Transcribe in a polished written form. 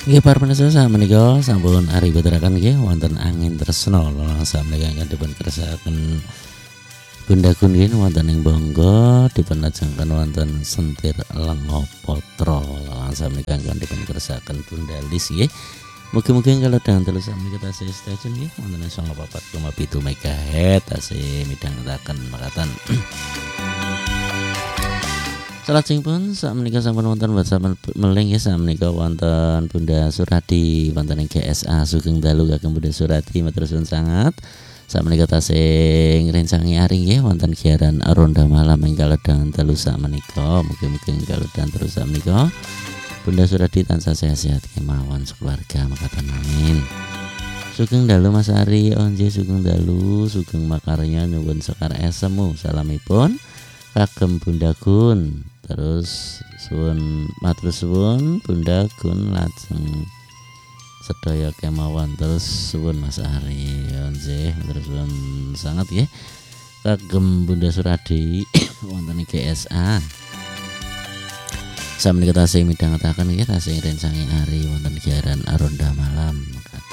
Nggih para panjenengan samenika sampun ari beteraken nggih wonten angin tresna langsam menika ingkang dipun kersakaken Bunda Gun nggih wonten ing Bangga dipun lajengken wonten Sentir Lengopotra langsam menika ingkang dipun kersakaken Bunda Lis nggih. Mugi-mugi kalau dengan terus menika tasih stay tune nggih wonten ing 94,7 MHz tasih midhangetaken makaten. Salajengipun sakmenika sampun wonten WhatsApp meling ya sakmenika wonten Bunda Suradi wonten ing GSA Sugeng Dalu kagem Bunda Suradi matur suwun sanget. Sakmenika tasih ngrencangi ari nggih wonten giaran ronda malam ing kaledahan telu sakmenika. Mugi-mugi kaledahan terus sakmenika Bunda Suradi tansah sehat-sehat kemawon sekeluarga makaten amin. Sugeng Dalu Mas Ari onje Sugeng Dalu Sugeng Makarya nyuwun sekar esemu salamipun kagem Bunda Gun. Terus suwun matur suwun Bunda Gun lajeng sedaya kemawon terus suwun Mas Ari nggih matur suwun sanget nggih kagem Bunda Suradi wonten ing GSA. Sameneika tasih midhangetaken nggih tasih rencangi ari wonten giaran Aronda Malam.